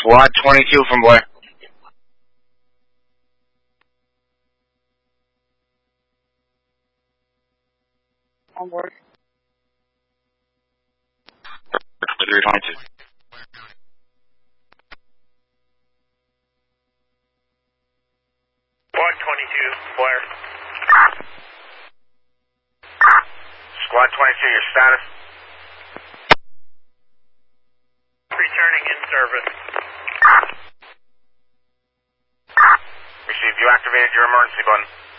Squad 22 from Blair. On board. 322. Squad 22, Blair. Squad 22, your status? Returning in service. Received. You activated your emergency button.